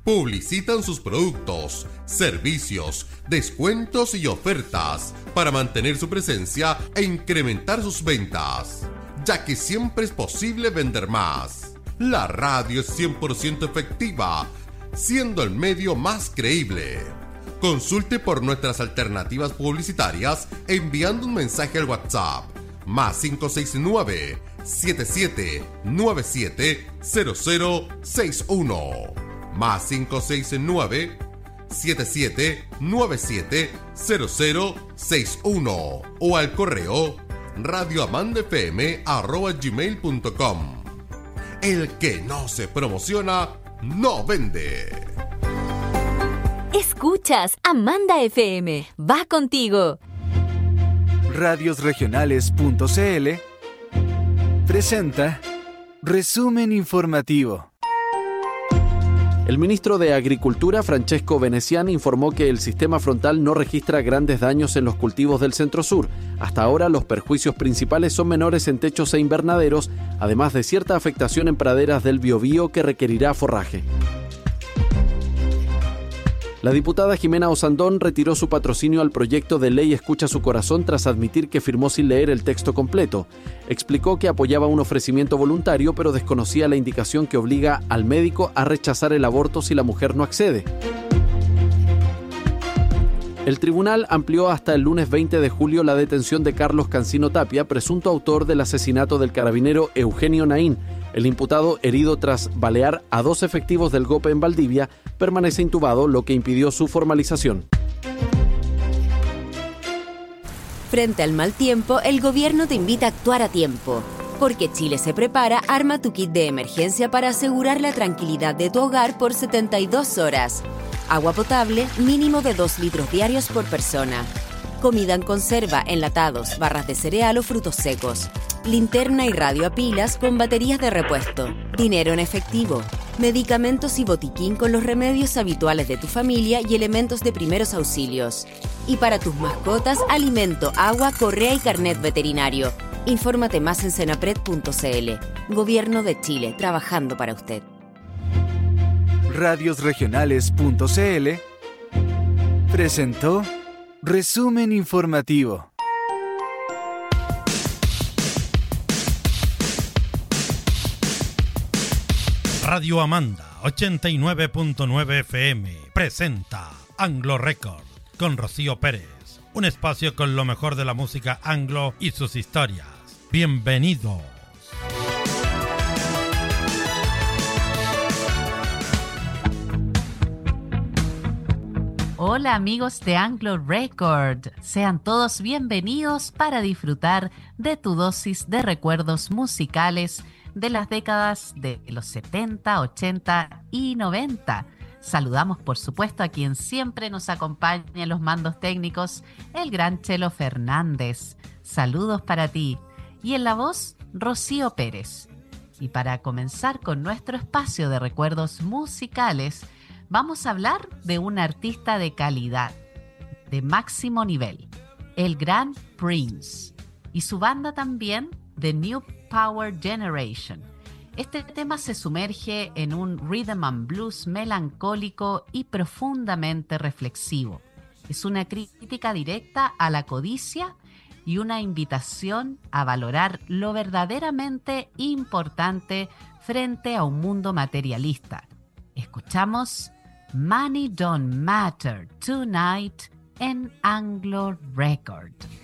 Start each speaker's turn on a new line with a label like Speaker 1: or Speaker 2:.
Speaker 1: Publicitan sus productos, servicios, descuentos y ofertas para mantener su presencia e incrementar sus ventas, ya que siempre es posible vender más. La radio es 100% efectiva, siendo el medio más creíble. Consulte por nuestras alternativas publicitarias enviando un mensaje al WhatsApp más 569-7797-0061 más 569-7797-0061 o al correo radioamandafm@gmail.com. El que no se promociona, no vende.
Speaker 2: Escuchas Amanda FM. Va contigo.
Speaker 3: Radiosregionales.cl presenta Resumen Informativo.
Speaker 4: El ministro de Agricultura, Francesco Veneciani, informó que el sistema frontal no registra grandes daños en los cultivos del centro-sur. Hasta ahora, los perjuicios principales son menores en techos e invernaderos, además de cierta afectación en praderas del Biobío que requerirá forraje. La diputada Jimena Osandón retiró su patrocinio al proyecto de ley Escucha su corazón tras admitir que firmó sin leer el texto completo. Explicó que apoyaba un ofrecimiento voluntario, pero desconocía la indicación que obliga al médico a rechazar el aborto si la mujer no accede. El tribunal amplió hasta el lunes 20 de julio la detención de Carlos Cancino Tapia, presunto autor del asesinato del carabinero Eugenio Naín. El imputado, herido tras balear a 2 efectivos del GOPE en Valdivia, permanece intubado, lo que impidió su formalización.
Speaker 2: Frente al mal tiempo, el gobierno te invita a actuar a tiempo. Porque Chile se prepara, arma tu kit de emergencia para asegurar la tranquilidad de tu hogar por 72 horas. Agua potable, mínimo de 2 litros diarios por persona. Comida en conserva, enlatados, barras de cereal o frutos secos. Linterna y radio a pilas con baterías de repuesto. Dinero en efectivo. Medicamentos y botiquín con los remedios habituales de tu familia y elementos de primeros auxilios. Y para tus mascotas, alimento, agua, correa y carnet veterinario. Infórmate más en senapred.cl. Gobierno de Chile, trabajando para usted.
Speaker 3: Radiosregionales.cl presentó Resumen Informativo.
Speaker 5: Radio Amanda 89.9 FM presenta Anglo Record con Rocío Pérez, un espacio con lo mejor de la música anglo y sus historias. Bienvenidos.
Speaker 6: Hola amigos de Anglo Record, sean todos bienvenidos para disfrutar de tu dosis de recuerdos musicales de las décadas de los 70, 80 y 90. Saludamos por supuesto a quien siempre nos acompaña en los mandos técnicos, el gran Chelo Fernández. Saludos para ti. Y en la voz, Rocío Pérez. Y para comenzar con nuestro espacio de recuerdos musicales, vamos a hablar de un artista de calidad, de máximo nivel, el gran Prince, y su banda también, The New Power Generation. Este tema se sumerge en un rhythm and blues melancólico y profundamente reflexivo. Es una crítica directa a la codicia y una invitación a valorar lo verdaderamente importante frente a un mundo materialista. Escuchamos Money Don't Matter Tonight en Anglo Record.